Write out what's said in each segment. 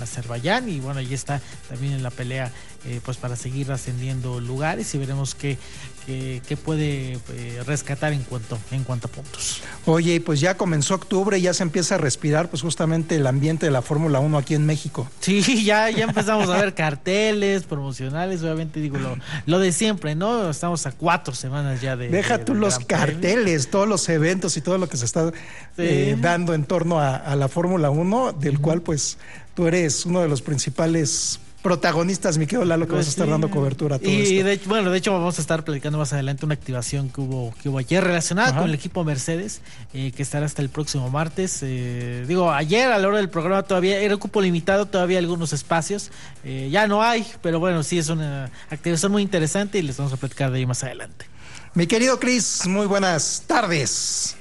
Azerbaiyán, y bueno, ahí está también en la pelea pues para seguir ascendiendo lugares, y veremos qué puede rescatar en cuanto a puntos. Oye, pues ya comenzó octubre y ya se empieza a respirar pues justamente el ambiente de la Fórmula 1 aquí en México. Sí, ya empezamos a ver carteles promocionales, obviamente digo lo de siempre, ¿no? Estamos a 4 semanas ya de... Deja tú los carteles, todos los eventos y todo lo que se está dando en torno a la Fórmula 1, del cual pues tú eres uno de los principales protagonistas, mi querido Lalo, que vas a estar dando cobertura a todo esto. Y de hecho vamos a estar platicando más adelante una activación que hubo ayer relacionada con el equipo Mercedes, que estará hasta el próximo martes. Ayer a la hora del programa todavía era un cupo limitado, todavía algunos espacios, ya no hay, pero bueno, sí es una activación muy interesante y les vamos a platicar de ahí más adelante. Mi querido Cris, muy buenas tardes.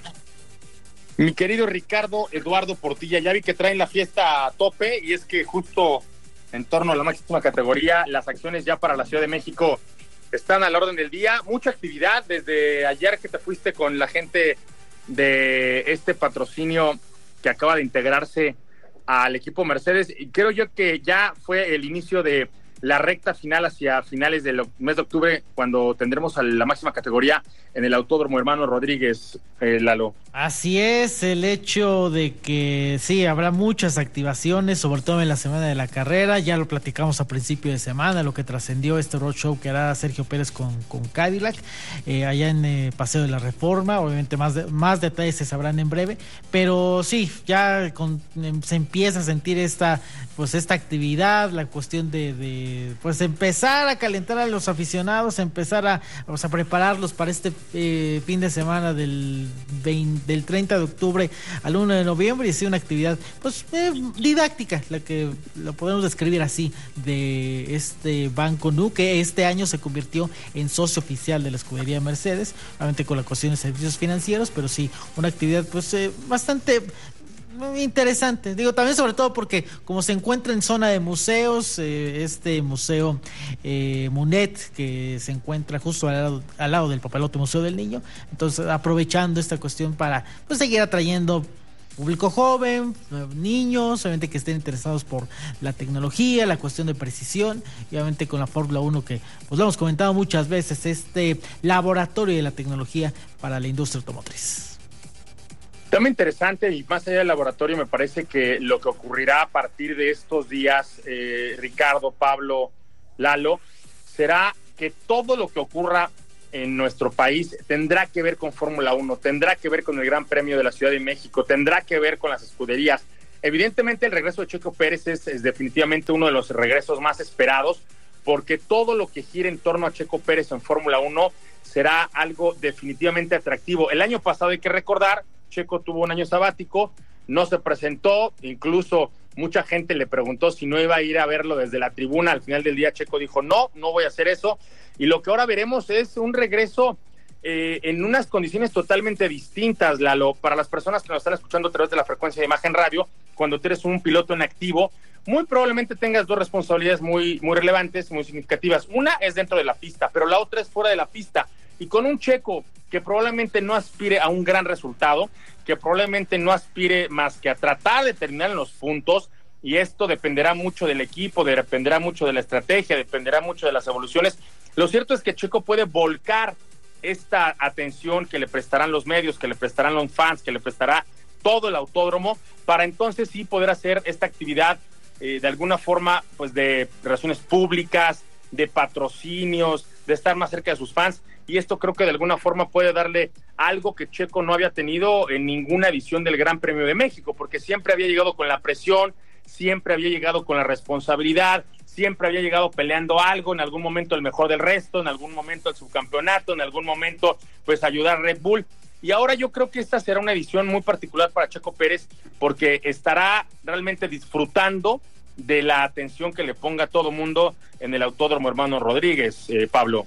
Mi querido Ricardo Eduardo Portilla, ya vi que traen la fiesta a tope, y es que justo en torno a la máxima categoría, las acciones ya para la Ciudad de México están a la orden del día. Mucha actividad desde ayer que te fuiste con la gente de este patrocinio que acaba de integrarse al equipo Mercedes, y creo yo que ya fue el inicio de la recta final hacia finales del mes de octubre, cuando tendremos a la máxima categoría en el Autódromo Hermano Rodríguez, Lalo. Así es, el hecho de que sí, habrá muchas activaciones, sobre todo en la semana de la carrera. Ya lo platicamos a principio de semana, lo que trascendió este roadshow que hará Sergio Pérez con Cadillac, allá en Paseo de la Reforma. Obviamente más detalles se sabrán en breve, pero sí, ya se empieza a sentir esta actividad, la cuestión de empezar a calentar a los aficionados, empezar a prepararlos para este fin de semana del 30 de octubre al 1 de noviembre, y es una actividad didáctica, la que lo podemos describir así, de este Banco Nu, que este año se convirtió en socio oficial de la escudería Mercedes, obviamente con la cuestión de servicios financieros, pero sí, una actividad bastante interesante, también sobre todo porque como se encuentra en zona de museos, este museo Munet, que se encuentra justo al lado del Papalote Museo del Niño, entonces aprovechando esta cuestión para seguir atrayendo público joven, niños, obviamente que estén interesados por la tecnología, la cuestión de precisión, y obviamente con la Fórmula 1, que lo hemos comentado muchas veces, este laboratorio de la tecnología para la industria automotriz. Tema interesante, y más allá del laboratorio, me parece que lo que ocurrirá a partir de estos días, Ricardo, Pablo, Lalo, será que todo lo que ocurra en nuestro país tendrá que ver con Fórmula 1, tendrá que ver con el Gran Premio de la Ciudad de México, tendrá que ver con las escuderías. Evidentemente el regreso de Checo Pérez es definitivamente uno de los regresos más esperados, porque todo lo que gira en torno a Checo Pérez en Fórmula 1 será algo definitivamente atractivo. El año pasado, hay que recordar, Checo tuvo un año sabático, no se presentó, incluso mucha gente le preguntó si no iba a ir a verlo desde la tribuna. Al final del día Checo dijo no voy a hacer eso, y lo que ahora veremos es un regreso en unas condiciones totalmente distintas, Lalo. Para las personas que nos están escuchando a través de la frecuencia de Imagen Radio, cuando tú eres un piloto en activo, muy probablemente tengas dos responsabilidades muy relevantes, muy significativas. Una es dentro de la pista, pero la otra es fuera de la pista, y con un Checo que probablemente no aspire a un gran resultado, que probablemente no aspire más que a tratar de terminar en los puntos, y esto dependerá mucho del equipo, dependerá mucho de la estrategia, dependerá mucho de las evoluciones. Lo cierto es que Checo puede volcar esta atención que le prestarán los medios, que le prestarán los fans, que le prestará todo el autódromo, para entonces sí poder hacer esta actividad de alguna forma, de relaciones públicas, de patrocinios, de estar más cerca de sus fans. Y esto creo que de alguna forma puede darle algo que Checo no había tenido en ninguna edición del Gran Premio de México, porque siempre había llegado con la presión, siempre había llegado con la responsabilidad, siempre había llegado peleando algo, en algún momento el mejor del resto, en algún momento el subcampeonato, en algún momento ayudar a Red Bull. Y ahora yo creo que esta será una edición muy particular para Checo Pérez, porque estará realmente disfrutando de la atención que le ponga todo mundo en el Autódromo Hermano Rodríguez, Pablo.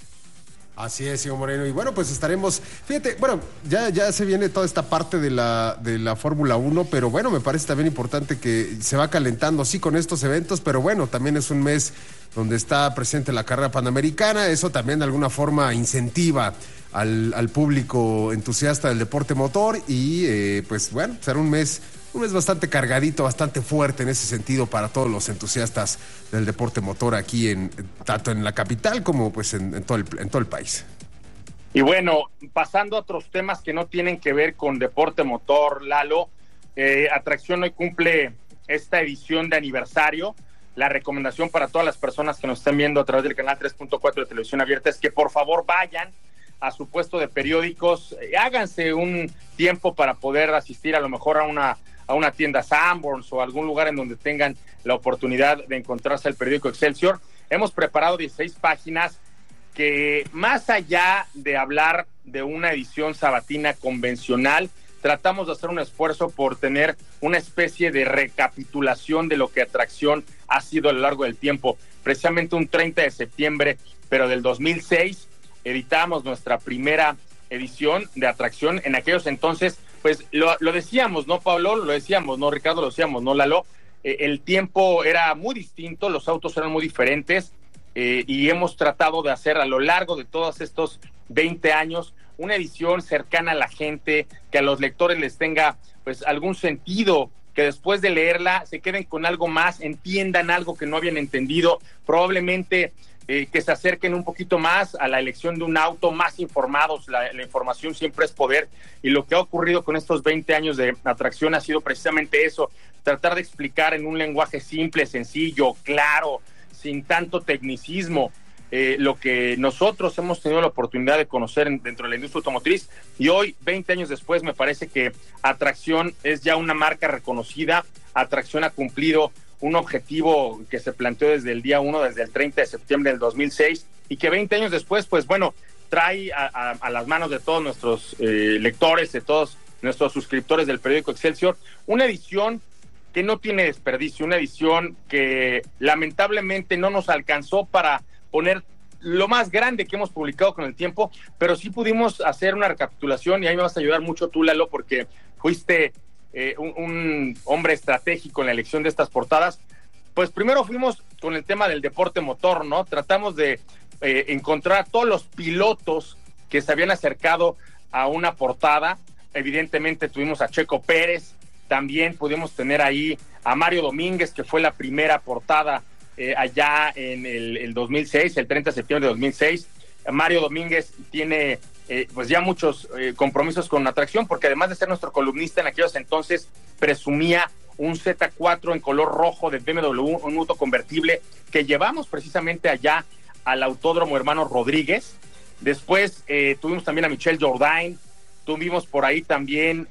Así es, señor Moreno. Y bueno, pues estaremos, fíjate, ya se viene toda esta parte de la Fórmula 1, pero bueno, me parece también importante que se va calentando sí con estos eventos, pero bueno, también es un mes donde está presente la carrera panamericana. Eso también de alguna forma incentiva al público entusiasta del deporte motor, y pues bueno, será un mes un mes bastante cargadito, bastante fuerte en ese sentido para todos los entusiastas del deporte motor aquí tanto en la capital como pues en todo el país. Y bueno, pasando a otros temas que no tienen que ver con deporte motor, Lalo, Atracción hoy cumple esta edición de aniversario. La recomendación para todas las personas que nos estén viendo a través del canal 3.4 de Televisión Abierta es que por favor vayan a su puesto de periódicos, háganse un tiempo para poder asistir a lo mejor a una tienda Sanborns o algún lugar en donde tengan la oportunidad de encontrarse el periódico Excelsior. Hemos preparado 16 páginas que, más allá de hablar de una edición sabatina convencional, tratamos de hacer un esfuerzo por tener una especie de recapitulación de lo que Atracción ha sido a lo largo del tiempo. Precisamente un 30 de septiembre, pero del 2006, editamos nuestra primera edición de Atracción. En aquellos entonces, pues lo decíamos, ¿no, Pablo? Lo decíamos, ¿no, Ricardo? Lo decíamos, ¿no, Lalo? El tiempo era muy distinto, los autos eran muy diferentes, y hemos tratado de hacer a lo largo de todos estos 20 años una edición cercana a la gente, que a los lectores les tenga pues algún sentido, que después de leerla se queden con algo más, entiendan algo que no habían entendido, probablemente que se acerquen un poquito más a la elección de un auto, más informados. La información siempre es poder, y lo que ha ocurrido con estos 20 años de Atracción ha sido precisamente eso, tratar de explicar en un lenguaje simple, sencillo, claro, sin tanto tecnicismo, lo que nosotros hemos tenido la oportunidad de conocer dentro de la industria automotriz. Y hoy, 20 años después, me parece que Atracción es ya una marca reconocida. Atracción ha cumplido un objetivo que se planteó desde el día 1, desde el 30 de septiembre del 2006, y que 20 años después, pues bueno, trae a las manos de todos nuestros lectores, de todos nuestros suscriptores del periódico Excelsior, una edición que no tiene desperdicio, una edición que lamentablemente no nos alcanzó para poner lo más grande que hemos publicado con el tiempo, pero sí pudimos hacer una recapitulación, y ahí me vas a ayudar mucho tú, Lalo, porque fuiste un hombre estratégico en la elección de estas portadas. Pues primero fuimos con el tema del deporte motor, ¿no? Tratamos de encontrar a todos los pilotos que se habían acercado a una portada. Evidentemente tuvimos a Checo Pérez, también pudimos tener ahí a Mario Domínguez, que fue la primera portada allá en el 2006, el 30 de septiembre de 2006. Mario Domínguez tiene pues ya muchos compromisos con Atracción, porque además de ser nuestro columnista en aquellos entonces, presumía un Z4 en color rojo de BMW, un auto convertible que llevamos precisamente allá al Autódromo Hermanos Rodríguez. Después tuvimos también a Michel Jourdain, tuvimos por ahí también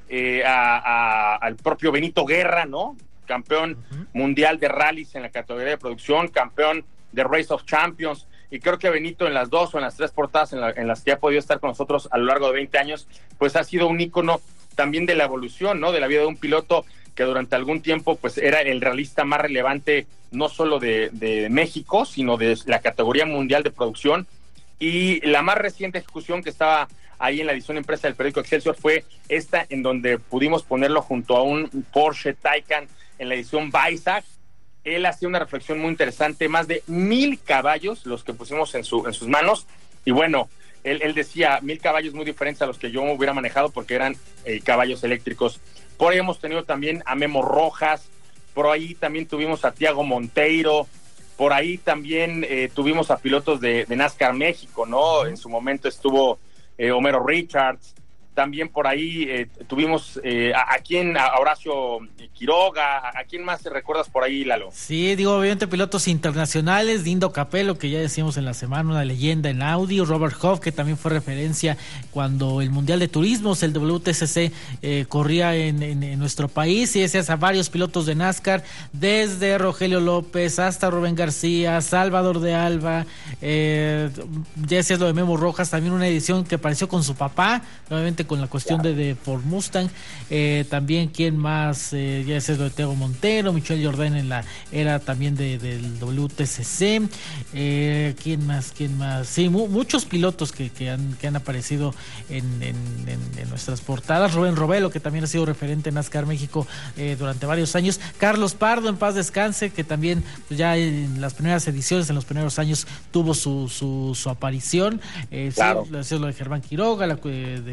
al propio Benito Guerra, ¿no? Campeón mundial de rallies en la categoría de producción, campeón de Race of Champions, y creo que Benito en las 2 o en las 3 portadas en las que ha podido estar con nosotros a lo largo de 20 años, pues ha sido un ícono también de la evolución, ¿no? De la vida de un piloto que durante algún tiempo pues era el ralista más relevante, no solo de México, sino de la categoría mundial de producción. Y la más reciente ejecución que estaba ahí en la edición impresa del periódico Excelsior fue esta, en donde pudimos ponerlo junto a un Porsche Taycan en la edición Weissach. Él hacía una reflexión muy interesante, más de 1,000 caballos los que pusimos en sus manos, y bueno, él decía 1,000 caballos muy diferentes a los que yo hubiera manejado, porque eran caballos eléctricos. Por ahí hemos tenido también a Memo Rojas, por ahí también tuvimos a Tiago Monteiro, por ahí también tuvimos a pilotos de NASCAR México, ¿no? En su momento estuvo Homero Richards. También por ahí tuvimos a Horacio Quiroga. ¿A quién más recuerdas por ahí, Lalo? Sí, digo, obviamente pilotos internacionales, Dindo Capello, que ya decíamos en la semana, una leyenda en Audi, Robert Hoff, que también fue referencia cuando el Mundial de Turismos, el WTCC, corría en nuestro país, y decías a varios pilotos de NASCAR, desde Rogelio López hasta Rubén García, Salvador de Alba, ya decías lo de Memo Rojas, también una edición que apareció con su papá, obviamente con la cuestión de Ford Mustang. También quién más, ya es lo de Tiago Montero, Michel Jourdain en la era también del WTCC. ¿Quién más? Sí, muchos pilotos que han aparecido en nuestras portadas. Rubén Robelo, que también ha sido referente en NASCAR México durante varios años. Carlos Pardo, en paz descanse, que también pues, ya en las primeras ediciones, en los primeros años, tuvo su aparición. Claro. Sí, lo de Germán Quiroga, de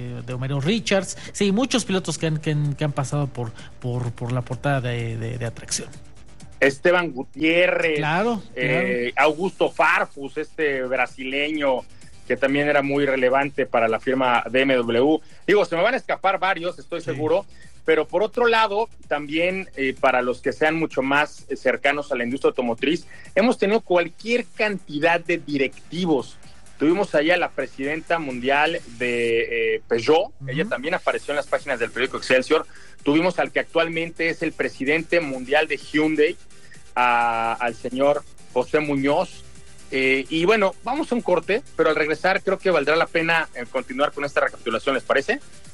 Romero Richards, sí, muchos pilotos que han pasado por la portada de atracción. Esteban Gutiérrez, claro. Augusto Farfus, brasileño que también era muy relevante para la firma BMW. Digo, se me van a escapar varios, estoy seguro, pero por otro lado, también para los que sean mucho más cercanos a la industria automotriz, hemos tenido cualquier cantidad de directivos. Tuvimos allá a la presidenta mundial de Peugeot, ella también apareció en las páginas del periódico Excelsior. Tuvimos al que actualmente es el presidente mundial de Hyundai, al señor José Muñoz. Y bueno, vamos a un corte, pero al regresar creo que valdrá la pena continuar con esta recapitulación, ¿les parece?